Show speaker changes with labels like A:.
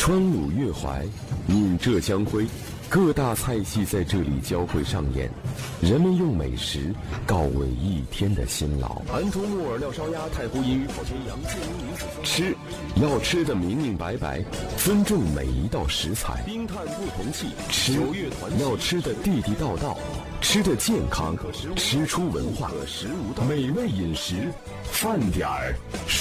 A: 川鲁粤淮，闽浙江徽，各大菜系在这里交汇上演，人们用美食告慰一天的辛劳。
B: 韩州木耳料烧鸭、太湖银鱼烤全羊、建宁鱼子
A: 吃，要吃得明明白白，尊重每一道食材。
B: 冰炭不同气，
A: 吃要吃得地地道道，吃得健康，吃出文化，美味饮食，饭点儿。